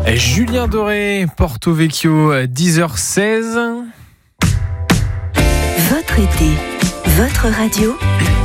Julien Doré, Porto Vecchio, 10h16. Votre été, votre radio.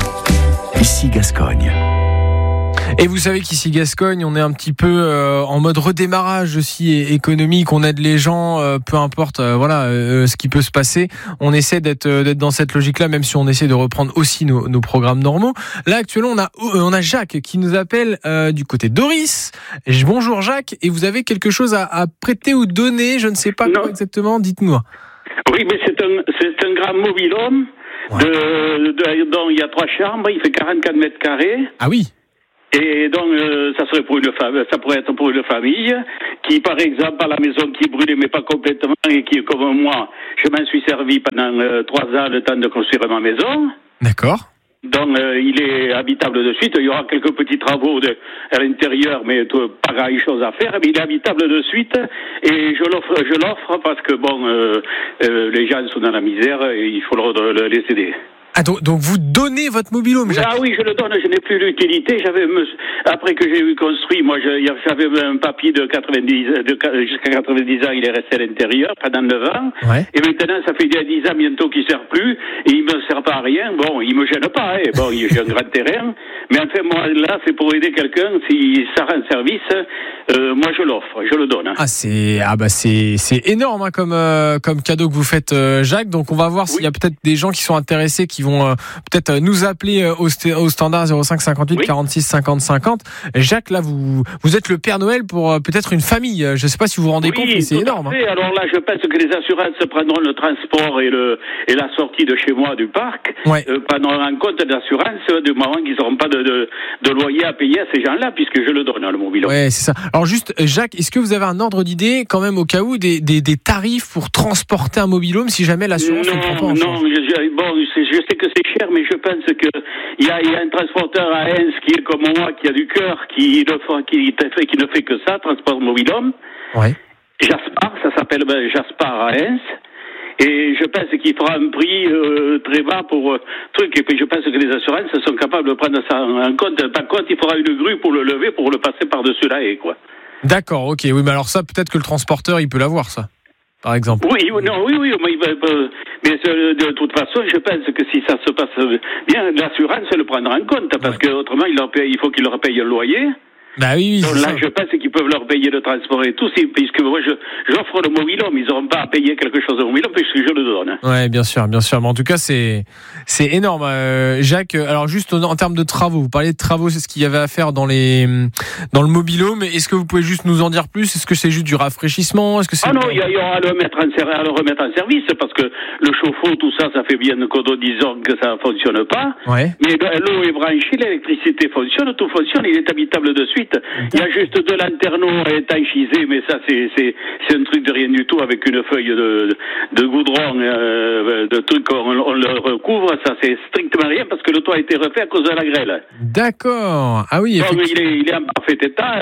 Ici Gascogne. Et vous savez qu'ici Gascogne, on est un petit peu en mode redémarrage aussi économique. On aide les gens, peu importe ce qui peut se passer. On essaie d'être dans cette logique-là, même si on essaie de reprendre aussi nos programmes normaux. Là, actuellement, on a Jacques qui nous appelle du côté d'Oris. Bonjour Jacques, et vous avez quelque chose à prêter ou donner, je ne sais pas quoi exactement, dites-moi. Oui, mais c'est un grand mobil-home dont il y a 3 chambres, il fait 44 mètres carrés. Ah oui. Et donc, ça pourrait être pour une famille qui, par exemple, a la maison qui brûle mais pas complètement et qui, comme moi, je m'en suis servi pendant 3 ans le temps de construire ma maison. D'accord. Donc, il est habitable de suite. Il y aura quelques petits travaux à l'intérieur, mais pas grand-chose à faire. Mais il est habitable de suite. Et je l'offre parce que, les gens sont dans la misère et il faut les aider. Ah, donc vous donnez votre mobil-home, Jacques? Ah oui, je le donne, je n'ai plus l'utilité. Après que j'ai eu construit, moi, j'avais un papy jusqu'à 90 ans, il est resté à l'intérieur pendant 9 ans. Ouais. Et maintenant, ça fait 10 ans bientôt qu'il ne sert plus, et il ne me sert pas à rien. Bon, il me gêne pas, hein. Bon, j'ai un grand terrain. Mais enfin, moi, là, c'est pour aider quelqu'un. Si ça rend service, moi, je l'offre, je le donne. Ah, c'est énorme, hein, comme cadeau que vous faites, Jacques. Donc, on va voir s'il y a peut-être des gens qui sont intéressés, qui vont peut-être nous appeler au standard 05 58 46 50 50. Jacques, là, vous êtes le Père Noël pour peut-être une famille. Je ne sais pas si vous vous rendez compte, mais c'est énorme. Hein. Alors là, je pense que les assurances prendront le transport et la sortie de chez moi du parc, prendront en compte l'assurance du moment qu'ils n'auront pas de loyer à payer à ces gens-là, puisque je le donne, le mobile. Oui, c'est ça. Alors juste, Jacques, est-ce que vous avez un ordre d'idée, quand même, au cas où, des tarifs pour transporter un mobile-home si jamais l'assurance ne prend pas en charge? Je sais que c'est cher, mais je pense qu'il y a un transporteur à Hens qui est comme moi, qui a du cœur, qui ne fait que ça, transport mobile-home. Ouais. Jaspar, ça s'appelle Jaspar à Hens. Et je pense qu'il fera un prix très bas pour truc. Et puis je pense que les assurances sont capables de prendre ça en compte. Par contre, il faudra une grue pour le lever, pour le passer par-dessus la haie, quoi. D'accord, ok. Oui, mais alors ça, peut-être que le transporteur, il peut l'avoir, ça. Par exemple. Oui, mais de toute façon, je pense que si ça se passe bien, l'assurance le prendra en compte, parce que autrement, il faut qu'il leur paye le loyer. Bah oui, donc là, je pense qu'ils peuvent leur payer le transport et tout, puisque moi, j'offre le mobile-home, ils n'auront pas à payer quelque chose au mobile-home, puisque je le donne. Ouais, bien sûr. Mais en tout cas, c'est énorme. Jacques, alors juste en termes de travaux, vous parlez de travaux, c'est ce qu'il y avait à faire dans le mobile-home. Est-ce que vous pouvez juste nous en dire plus? Est-ce que c'est juste du rafraîchissement? Est-ce que c'est... Ah non, il y aura à le remettre en service, parce que le chauffe-eau, tout ça, ça fait bien que 10 ans que ça ne fonctionne pas. Ouais. Mais l'eau est branchée, l'électricité fonctionne, tout fonctionne, il est habitable de suite. Il y a juste de lanterneaux étanchisés, mais ça c'est un truc de rien du tout, avec une feuille de goudron, de trucs on le recouvre, ça c'est strictement rien parce que le toit a été refait à cause de la grêle. D'accord. Ah oui. Donc, il est en parfait état,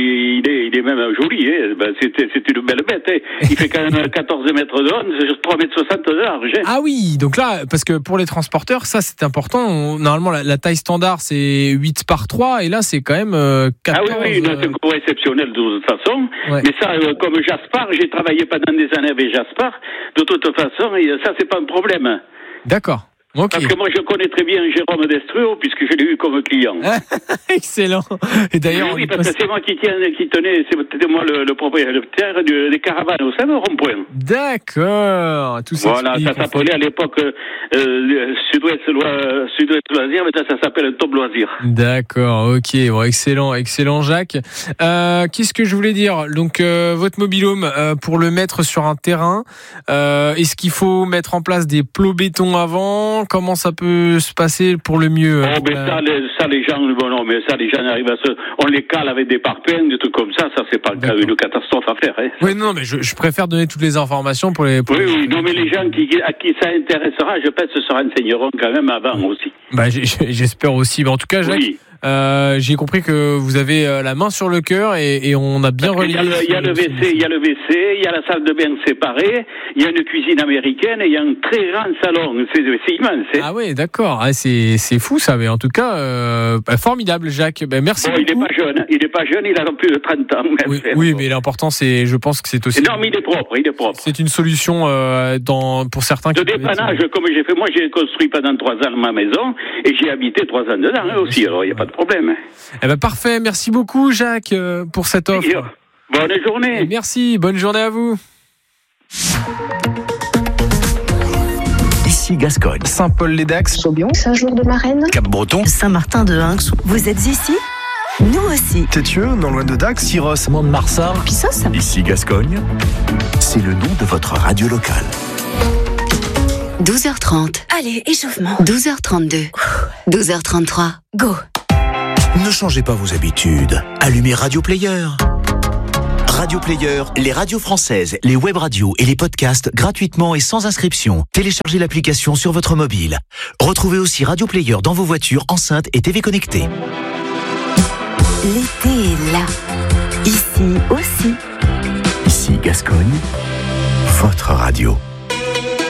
il est même joli, hein. C'est une belle bête, hein. Il fait quand même 14 mètres de haut, c'est juste 3,60 mètres de large. Hein. Ah oui, donc là, parce que pour les transporteurs, ça c'est important. Normalement la taille standard c'est 8 par 3 et là c'est quand même 14. Ah oui, c'est un cours exceptionnel de toute façon. Ouais. Mais ça, comme Jaspar, j'ai travaillé pendant des années avec Jaspar. De toute façon, ça, c'est pas un problème. D'accord. Okay. Parce que moi, je connais très bien Jérôme Destruo, puisque je l'ai eu comme client. Excellent. Et d'ailleurs, oui, parce que c'est moi c'était moi le propriétaire des caravanes au sein de rond-point. D'accord. Tout ça. Voilà, ça s'appelait à l'époque Sud-Ouest Loisirs, maintenant ça s'appelle Top Loisirs. D'accord, ok. Bon, excellent, Jacques. Qu'est-ce que je voulais dire? Donc, votre mobil-home, pour le mettre sur un terrain, est-ce qu'il faut mettre en place des plots béton avant? Comment ça peut se passer pour le mieux? Les gens arrivent on les cale avec des parpaings, des trucs comme ça c'est pas une catastrophe à faire. Hein. Oui, non, mais je préfère donner toutes les informations pour les... Oui, non, mais les gens à qui ça intéressera, je pense, se renseigneront quand même avant aussi. Bah, j'espère aussi. Mais en tout cas, Jacques, J'ai compris que vous avez la main sur le cœur et on a bien relayé. Il y a le WC, il y a la salle de bain séparée, il y a une cuisine américaine et il y a un très grand salon. C'est immense. Ah oui, d'accord. Ah, c'est fou ça, mais en tout cas, formidable, Jacques. Merci beaucoup. Il n'est pas jeune, il a plus de 30 ans. Oui, mais l'important, je pense que c'est aussi... Non, mais il est propre. C'est une solution pour certains de dépannage, comme j'ai fait. Moi, j'ai construit pendant 3 ans ma maison et j'ai habité 3 ans dedans aussi, alors il n'y a pas de problème. Parfait, merci beaucoup Jacques pour cette offre. Bonne journée. Et merci, bonne journée à vous. Ici Gascogne. Saint-Paul-les-Dax. Saubion, Saint-Jour-de-Marraine, Cap-Breton. Saint-Martin-de-Hinx. Vous êtes ici ? Nous aussi. Tétieux, non loin de Dax. Syros. Mont-de-Marsan. Pissos. Ici Gascogne. C'est le nom de votre radio locale. 12h30. Allez, échauffement. 12h32. 12h33. Go. Ne changez pas vos habitudes. Allumez Radio Player. Radio Player, les radios françaises, les web radios et les podcasts gratuitement et sans inscription. Téléchargez l'application sur votre mobile. Retrouvez aussi Radio Player dans vos voitures, enceintes et TV connectées. L'été est là. Ici aussi. Ici Gascogne, votre radio.